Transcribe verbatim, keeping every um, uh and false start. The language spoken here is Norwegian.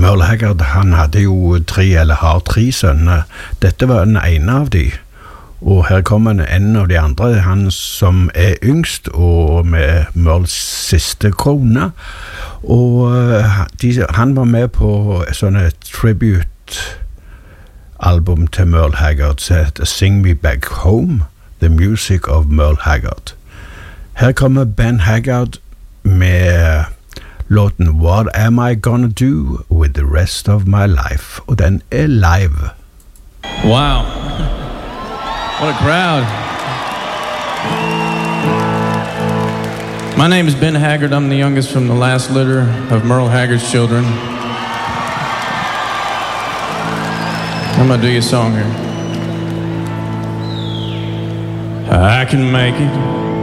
Merle Haggard, han hadde jo tre, eller har tre sønner. Dette var den ene av de. Og her kommer en av de andre, han som er yngst, og med Merles siste kone. Og de, han var med på sånne tribute-album til Merle Haggard, som heter Sing Me Back Home, The Music of Merle Haggard. Her kommer Ben Haggard med låten What Am I Gonna Do With The Rest of My Life, og den er live. Wow. What a crowd. My name is Ben Haggard. I'm the youngest from the last litter of Merle Haggard's children. I'm gonna do you a song here. I can make it